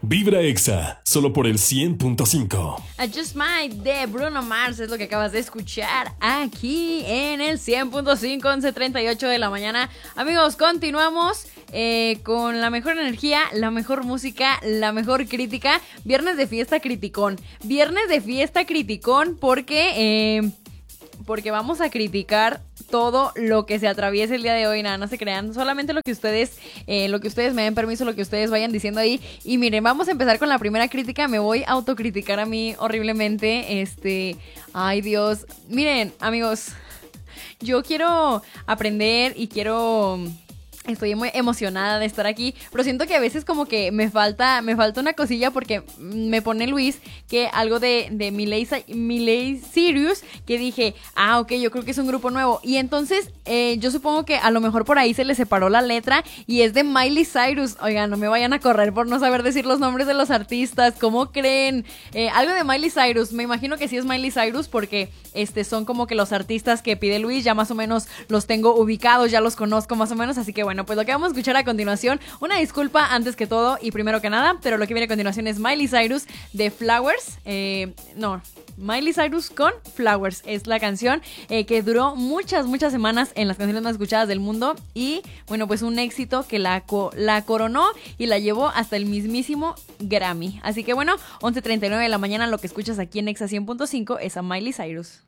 Vibra Exa, solo por el 100.5. Just Might de Bruno Mars es lo que acabas de escuchar aquí en el 100.5, 11:38 de la mañana. Amigos, continuamos con la mejor energía, la mejor música, la mejor crítica. Viernes de fiesta criticón. Viernes de fiesta criticón porque vamos a criticar todo lo que se atraviese el día de hoy. Nada, no se crean, solamente lo que ustedes me den permiso, lo que ustedes vayan diciendo ahí. Y miren, vamos a empezar con la primera crítica. Me voy a autocriticar a mí horriblemente. Ay, Dios. Miren, amigos, yo quiero aprender y estoy muy emocionada de estar aquí, pero siento que a veces como que me falta una cosilla, porque me pone Luis que algo de Miley Cyrus, que dije, ok, yo creo que es un grupo nuevo, y entonces yo supongo que a lo mejor por ahí se le separó la letra y es de Miley Cyrus. Oigan, no me vayan a correr por no saber decir los nombres de los artistas, ¿cómo creen? Algo de Miley Cyrus, me imagino que sí es Miley Cyrus, porque son como que los artistas que pide Luis, ya más o menos los tengo ubicados, ya los conozco más o menos, así que bueno, pues lo que vamos a escuchar a continuación, una disculpa antes que todo y primero que nada, pero lo que viene a continuación es Miley Cyrus de Flowers. Miley Cyrus con Flowers es la canción que duró muchas semanas en las canciones más escuchadas del mundo, y bueno, pues un éxito que la coronó y la llevó hasta el mismísimo Grammy. Así que bueno, 11:39 de la mañana, lo que escuchas aquí en Exa 100.5 es a Miley Cyrus.